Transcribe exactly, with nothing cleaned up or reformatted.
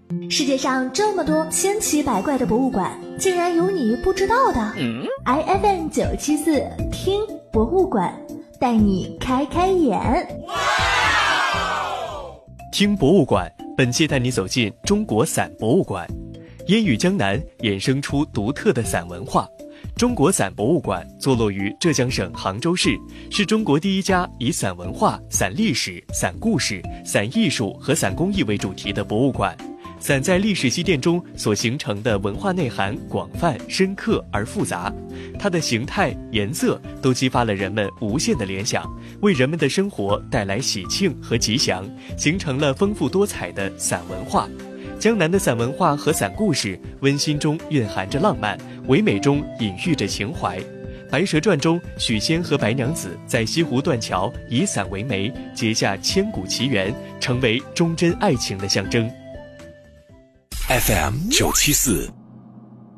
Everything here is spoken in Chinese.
世界上这么多千奇百怪的博物馆，竟然有你不知道的。嗯、I F M 九七四听博物馆，带你开开眼。 听博物馆，本期带你走进中国伞博物馆。烟雨江南衍生出独特的伞文化。中国伞博物馆坐落于浙江省杭州市，是中国第一家以伞文化、伞历史、伞故事、伞艺术和伞工艺为主题的博物馆。伞在历史积淀中所形成的文化内涵广泛、深刻而复杂，它的形态、颜色都激发了人们无限的联想，为人们的生活带来喜庆和吉祥，形成了丰富多彩的伞文化。江南的伞文化和伞故事，温馨中蕴含着浪漫，唯美中隐喻着情怀。《白蛇传》中，许仙和白娘子在西湖断桥以伞为媒，结下千古奇缘，成为忠贞爱情的象征。 F M 九七四